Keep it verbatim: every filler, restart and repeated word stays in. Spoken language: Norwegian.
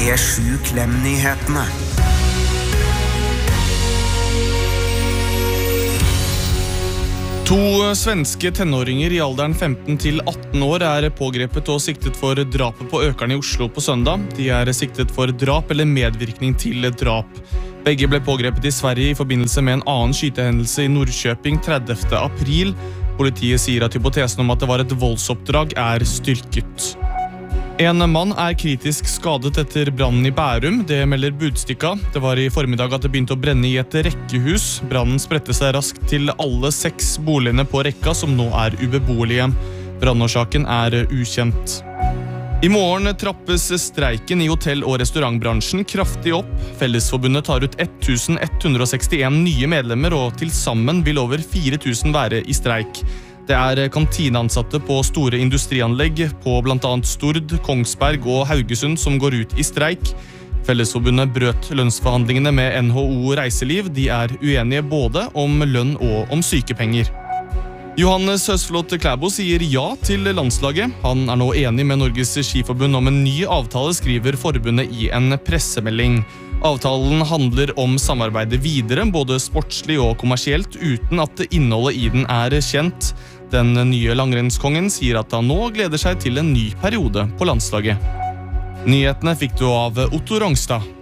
er Sju Klem-nyhetene. To svenske tenåringer i alderen femten til atten år er pågrepet og siktet for drapet på økerne i Oslo på søndag. De er siktet for drap eller medvirkning til drap. Begge ble pågrepet i Sverige i forbindelse med en annen skytehendelse i Norrköping tredivte april. Politiet sier at hypotesen om at det var et voldsoppdrag er styrket. En mann er kritisk skadet etter brannen i Bærum, det melder Budstikka. Det var i formiddag at det begynte å brenne i et rekkehus. Brannen spredte seg raskt til alle seks boligene på rekka som nå er ubeboelige. Brannårsaken er ukjent. I morgen trappes streiken i hotell- og restaurantbransjen kraftig opp. Fellesforbundet tar ut ett tusen ett hundre og sekstien nye medlemmer, og til sammen vil over fire tusen være i streik. Det er kantineansatte på store industrianlegg på blant annet Stord, Kongsberg og Haugesund som går ut i streik. Fellesforbundet brøt lønnsforhandlingene med N H O Reiseliv. De er uenige både om lønn og om sykepenger. Johannes Høsflot Klæbo sier ja til landslaget. Han er nå enig med Norges Skiforbund om en ny avtale, skriver forbundet i en pressemelding. Avtalen handler om samarbeidet videre, både sportslig og kommersielt, uten at innholdet i den er kjent. Den nye langrennskongen sier at han nå gleder seg til en ny periode på landslaget. Nyhetene fikk du av Otto Rongstad.